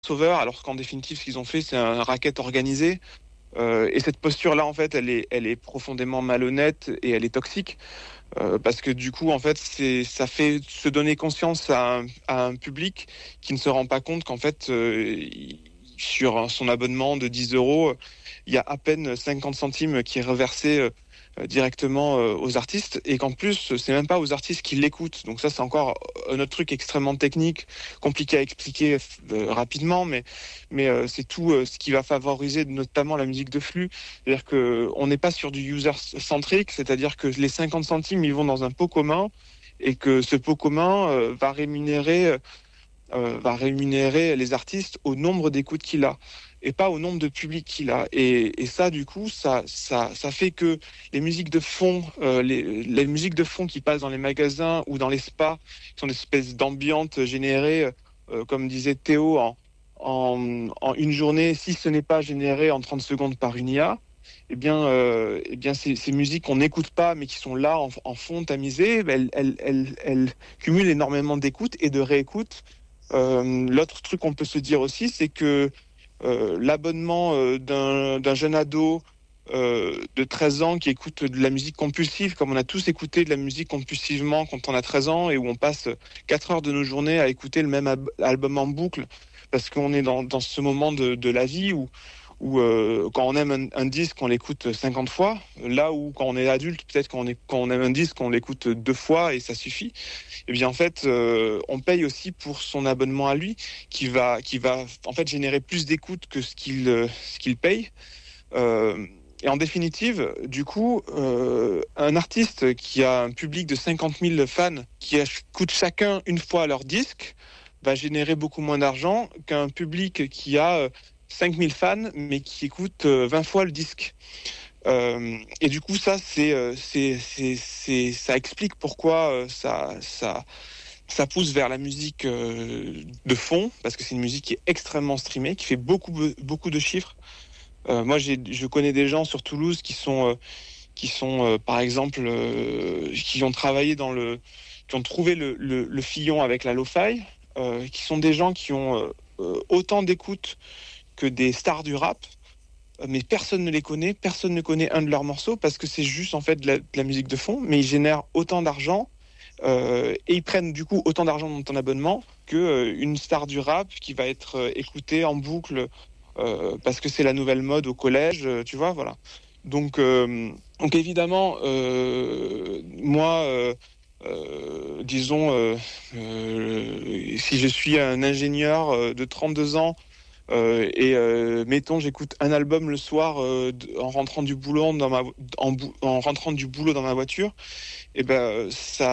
sauveur, alors qu'en définitive, ce qu'ils ont fait, c'est un racket organisé. Et cette posture-là, en fait, elle est profondément malhonnête et elle est toxique. Parce que du coup, en fait, ça fait se donner conscience à un public qui ne se rend pas compte qu'en fait, sur son abonnement de 10 euros, il y a à peine 50 centimes qui est reversé directement aux artistes et qu'en plus, c'est même pas aux artistes qui l'écoutent. Donc ça, c'est encore un autre truc extrêmement technique, compliqué à expliquer rapidement, mais c'est tout ce qui va favoriser notamment la musique de flux. C'est-à-dire qu'on n'est pas sur du user-centric, c'est-à-dire que les 50 centimes, ils vont dans un pot commun et que ce pot commun va rémunérer les artistes au nombre d'écoutes qu'il a et pas au nombre de publics qu'il a. Et ça, du coup, ça fait que les musiques de fond, les musiques de fond qui passent dans les magasins ou dans les spas, qui sont des espèces d'ambiantes générées, comme disait Théo, en une journée, si ce n'est pas généré en 30 secondes par une IA, eh bien ces musiques qu'on n'écoute pas, mais qui sont là en fond tamisées, elles cumulent énormément d'écoutes et de réécoutes. L'autre truc qu'on peut se dire aussi, c'est que l'abonnement d'un jeune ado de 13 ans qui écoute de la musique compulsive, comme on a tous écouté de la musique compulsivement quand on a 13 ans et où on passe 4 heures de nos journées à écouter le même album en boucle, parce qu'on est dans ce moment de la vie où quand on aime un disque, on l'écoute 50 fois, là où quand on est adulte, peut-être quand on aime un disque, on l'écoute 2 fois et ça suffit. Eh bien en fait, on paye aussi pour son abonnement à lui, qui va en fait générer plus d'écoute que ce qu'il paye. Et en définitive, du coup, un artiste qui a un public de 50 000 fans, qui écoutent chacun une fois leur disque, va générer beaucoup moins d'argent qu'un public qui a 5 000 fans, mais qui écoute 20 fois le disque. Et du coup, ça explique pourquoi ça pousse vers la musique de fond, parce que c'est une musique qui est extrêmement streamée, qui fait beaucoup de chiffres. Moi, je connais des gens sur Toulouse qui sont par exemple, qui ont travaillé qui ont trouvé le filon avec la lo-fi, qui sont des gens qui ont autant d'écoute que des stars du rap, mais personne ne les connaît, personne ne connaît un de leurs morceaux parce que c'est juste en fait de la musique de fond, mais ils génèrent autant d'argent et ils prennent du coup autant d'argent dans ton abonnement que une star du rap qui va être écoutée en boucle parce que c'est la nouvelle mode au collège, tu vois, voilà. Donc évidemment, moi, disons, si je suis un ingénieur de 32 ans mettons, j'écoute un album le soir en rentrant du boulot en rentrant du boulot dans ma voiture, et ben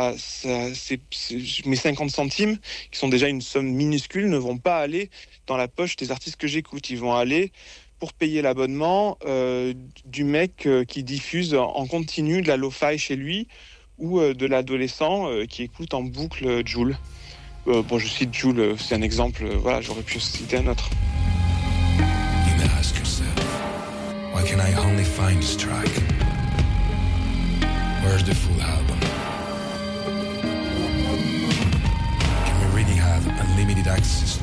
mes 50 centimes, qui sont déjà une somme minuscule, ne vont pas aller dans la poche des artistes que j'écoute. Ils vont aller pour payer l'abonnement du mec qui diffuse en continu de la lo-fi chez lui ou de l'adolescent qui écoute en boucle Jul. Bon, je cite Jul, c'est un exemple, voilà, j'aurais pu citer un autre. You may ask yourself, why can I only find this track? Where's the full album? Can we really have unlimited access